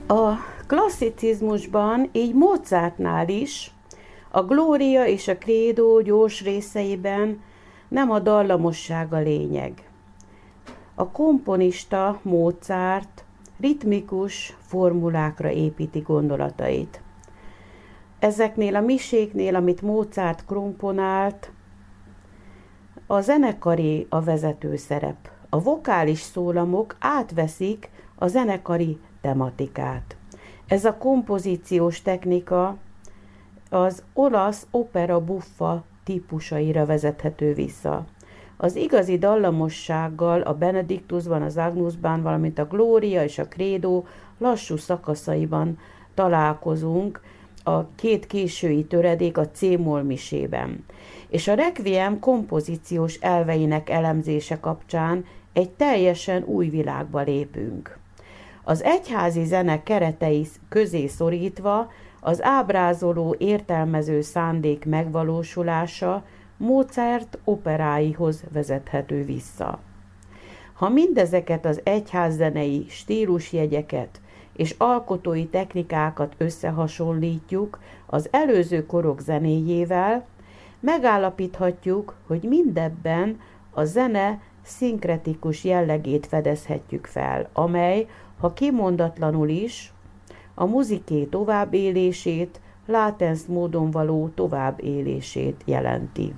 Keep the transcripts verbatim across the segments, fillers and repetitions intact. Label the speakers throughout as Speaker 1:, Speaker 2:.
Speaker 1: A klasszicizmusban, így Mozartnál is, a glória és a credo gyors részeiben nem a dallamosság a lényeg. A komponista, Mozart ritmikus formulákra építi gondolatait. Ezeknél a miséknél, amit Mozart komponált, a zenekari a vezető szerep. A vokális szólamok átveszik a zenekari tematikát. Ez a kompozíciós technika az olasz opera buffa típusaira vezethető vissza. Az igazi dallamossággal a Benediktusban, az Agnusban, valamint a Glória és a Credo lassú szakaszaiban találkozunk, a két késői töredék a C-moll misében. És a Requiem kompozíciós elveinek elemzése kapcsán egy teljesen új világba lépünk. Az egyházi zene keretei közé szorítva az ábrázoló értelmező szándék megvalósulása Mozart operáihoz vezethető vissza. Ha mindezeket az egyházzenei stílusjegyeket és alkotói technikákat összehasonlítjuk az előző korok zenéjével, megállapíthatjuk, hogy mindebben a zene szinkretikus jellegét fedezhetjük fel, amely, ha kimondatlanul is, a muziké továbbélését, látens módon való továbbélését jelenti.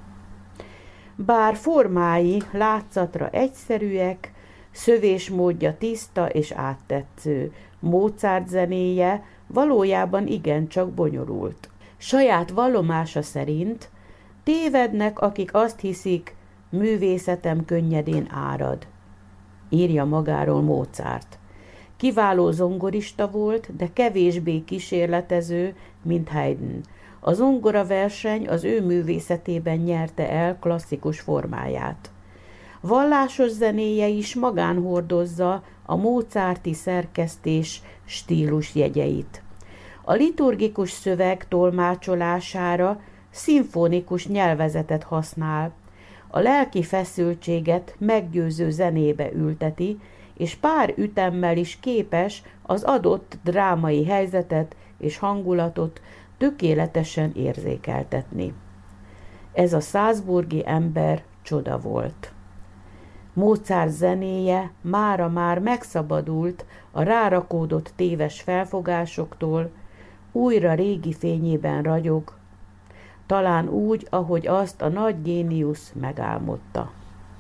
Speaker 1: Bár formái látszatra egyszerűek, szövésmódja tiszta és áttetsző, Mozart zenéje valójában igencsak bonyolult. Saját vallomása szerint tévednek, akik azt hiszik, művészetem könnyedén árad, írja magáról Mozart. Kiváló zongorista volt, de kevésbé kísérletező, mint Haydn. A zongoraverseny az ő művészetében nyerte el klasszikus formáját. Vallásos zenéje is magán hordozza a mozarti szerkesztés stílusjegyeit. A liturgikus szöveg tolmácsolására szimfonikus nyelvezetet használ, a lelki feszültséget meggyőző zenébe ülteti, és pár ütemmel is képes az adott drámai helyzetet és hangulatot tökéletesen érzékeltetni. Ez a salzburgi ember csoda volt. Mozart zenéje mára már megszabadult a rárakódott téves felfogásoktól, újra régi fényében ragyog, talán úgy, ahogy azt a nagy géniusz megálmodta.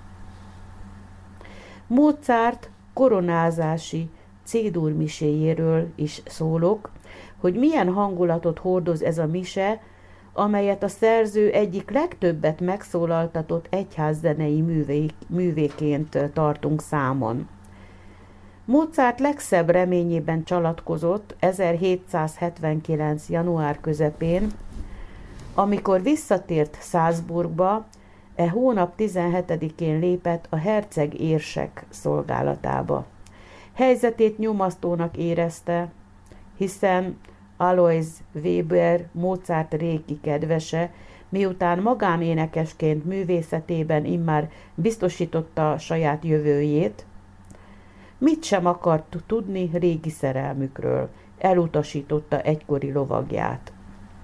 Speaker 1: Mozart koronázási C-dur miséjéről is szólok, hogy milyen hangulatot hordoz ez a mise, amelyet a szerző egyik legtöbbet megszólaltatott egyházzenei művé, művéként tartunk számon. Mozart legszebb reményében csalatkozott ezerhétszázhetvenkilenc. január közepén, amikor visszatért Salzburgba, e hónap tizenhetedikén lépett a herceg érsek szolgálatába. Helyzetét nyomasztónak érezte, hiszen Alois Weber, Mozart régi kedvese, miután magánénekesként művészetében immár biztosította saját jövőjét, mit sem akart tudni régi szerelmükről, elutasította egykori lovagját.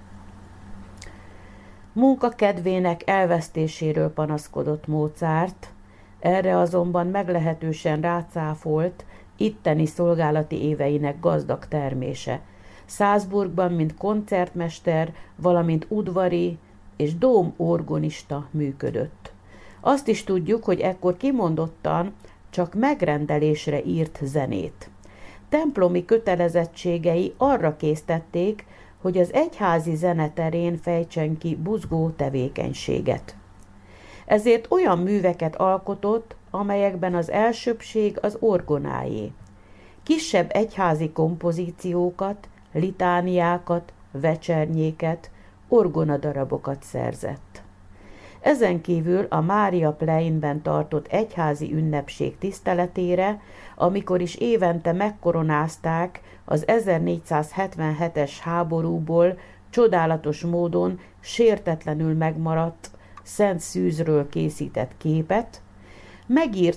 Speaker 1: Munkakedvének elvesztéséről panaszkodott Mozart, erre azonban meglehetősen rácáfolt itteni szolgálati éveinek gazdag termése. Salzburgban, mint koncertmester, valamint udvari és dómorgonista működött. Azt is tudjuk, hogy ekkor kimondottan csak megrendelésre írt zenét. Templomi kötelezettségei arra késztették, hogy az egyházi zeneterén fejtsen ki buzgó tevékenységet. Ezért olyan műveket alkotott, amelyekben az elsőbbség az orgonáé. Kisebb egyházi kompozíciókat, litániákat, vecsernyéket, orgonadarabokat szerzett. Ezen kívül a Mária Pleinben tartott egyházi ünnepség tiszteletére, amikor is évente megkoronázták az ezernégyszázhetvenhetes háborúból csodálatos módon sértetlenül megmaradt Szent Szűzről készített képet, megírt